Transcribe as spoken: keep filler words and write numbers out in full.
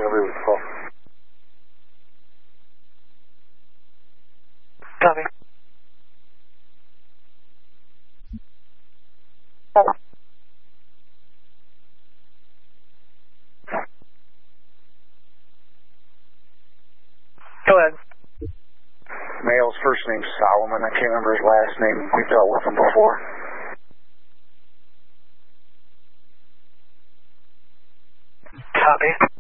Nobody was called. Copy. Go ahead. Male's first name's Solomon. I can't remember his last name. We dealt with him before. Copy.